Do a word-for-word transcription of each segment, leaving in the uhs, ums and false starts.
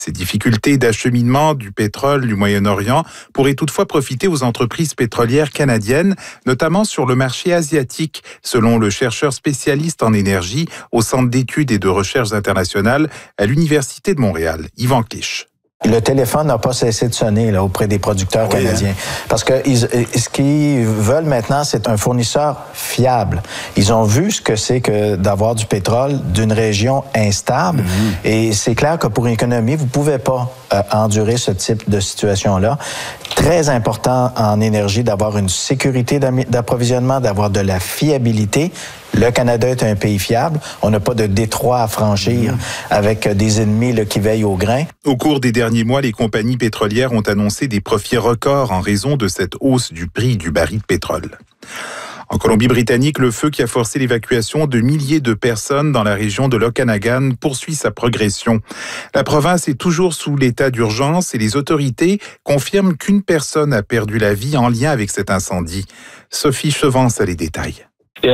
Ces difficultés d'acheminement du pétrole du Moyen-Orient pourraient toutefois profiter aux entreprises pétrolières canadiennes, notamment sur le marché asiatique, selon le chercheur spécialiste en énergie au Centre d'études et de recherche internationales à l'Université de Montréal, Yvan Clich. Le téléphone n'a pas cessé de sonner là, auprès des producteurs oui, canadiens. Hein? Parce que ils, ce qu'ils veulent maintenant, c'est un fournisseur fiable. Ils ont vu ce que c'est que d'avoir du pétrole d'une région instable. Mm-hmm. Et c'est clair que pour une économie, vous ne pouvez pas euh, endurer ce type de situation-là. Très important en énergie d'avoir une sécurité d'approvisionnement, d'avoir de la fiabilité. Le Canada est un pays fiable. On n'a pas de détroit à franchir mmh. avec des ennemis là, qui veillent au grain. Au cours des derniers mois, les compagnies pétrolières ont annoncé des profits records en raison de cette hausse du prix du baril de pétrole. En Colombie-Britannique, le feu qui a forcé l'évacuation de milliers de personnes dans la région de l'Okanagan poursuit sa progression. La province est toujours sous l'état d'urgence et les autorités confirment qu'une personne a perdu la vie en lien avec cet incendie. Sophie Chevance a les détails.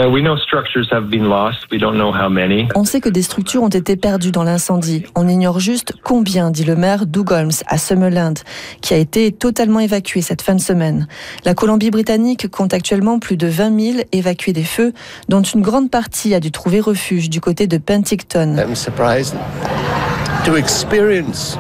On sait que des structures ont été perdues dans l'incendie. On ignore juste combien, dit le maire Doug Holmes à Summerland, qui a été totalement évacué cette fin de semaine. La Colombie-Britannique compte actuellement plus de vingt mille évacués des feux, dont une grande partie a dû trouver refuge du côté de Penticton. I'm surprised to experience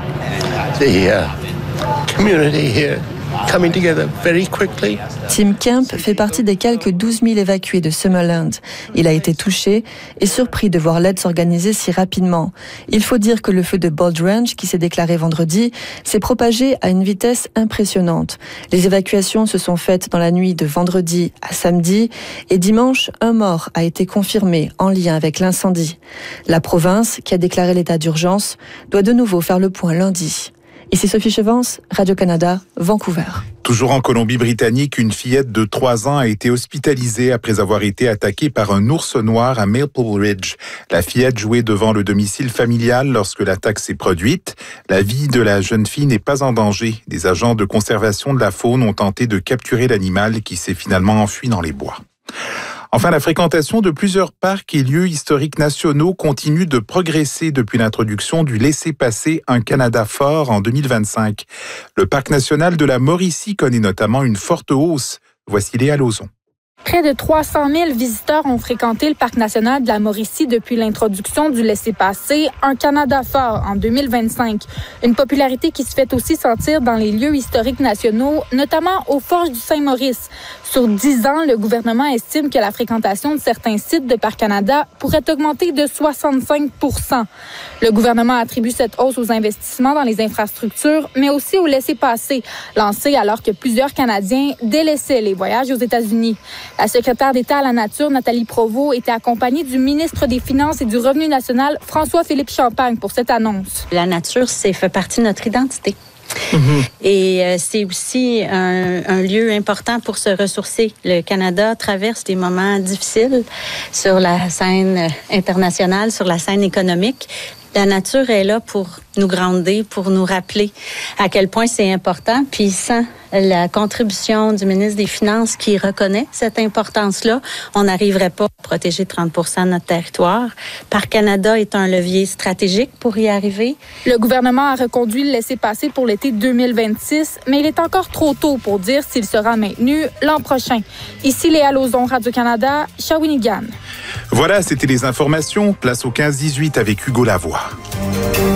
the uh, community here. Coming together very quickly. Tim Kemp fait partie des quelques douze mille évacués de Summerland. Il a été touché et surpris de voir l'aide s'organiser si rapidement. Il faut dire que le feu de Bold Range, qui s'est déclaré vendredi, s'est propagé à une vitesse impressionnante. Les évacuations se sont faites dans la nuit de vendredi à samedi et dimanche, un mort a été confirmé en lien avec l'incendie. La province, qui a déclaré l'état d'urgence, doit de nouveau faire le point lundi. Ici Sophie Chevance, Radio-Canada, Vancouver. Toujours en Colombie-Britannique, une fillette de trois ans a été hospitalisée après avoir été attaquée par un ours noir à Maple Ridge. La fillette jouait devant le domicile familial lorsque l'attaque s'est produite. La vie de la jeune fille n'est pas en danger. Des agents de conservation de la faune ont tenté de capturer l'animal qui s'est finalement enfui dans les bois. Enfin, la fréquentation de plusieurs parcs et lieux historiques nationaux continue de progresser depuis l'introduction du laissez-passer Un Canada fort en deux mille vingt-cinq. Le parc national de la Mauricie connaît notamment une forte hausse. Voici Léa Lauzon. Près de trois cent mille visiteurs ont fréquenté le parc national de la Mauricie depuis l'introduction du laissez-passer Un Canada fort en deux mille vingt-cinq. Une popularité qui se fait aussi sentir dans les lieux historiques nationaux, notamment aux Forges du Saint-Maurice. Sur dix ans, le gouvernement estime que la fréquentation de certains sites de Parc Canada pourrait augmenter de soixante-cinq pour cent. Le gouvernement attribue cette hausse aux investissements dans les infrastructures, mais aussi au laissez-passer, lancé alors que plusieurs Canadiens délaissaient les voyages aux États-Unis. La secrétaire d'État à la Nature, Nathalie Provost, était accompagnée du ministre des Finances et du Revenu national, François-Philippe Champagne, pour cette annonce. La nature, c'est fait partie de notre identité. Mm-hmm. Et euh, c'est aussi un, un lieu important pour se ressourcer. Le Canada traverse des moments difficiles sur la scène internationale, sur la scène économique. La nature est là pour nous grandir, pour nous rappeler à quel point c'est important. Puis sans la contribution du ministre des Finances qui reconnaît cette importance-là, on n'arriverait pas à protéger trente pour cent de notre territoire. Parc Canada est un levier stratégique pour y arriver. Le gouvernement a reconduit le laissez-passer pour l'été deux mille vingt-six, mais il est encore trop tôt pour dire s'il sera maintenu l'an prochain. Ici Léa Lauzon, Radio-Canada, Shawinigan. Voilà, c'était les informations. Place au quinze dix-huit avec Hugo Lavoie.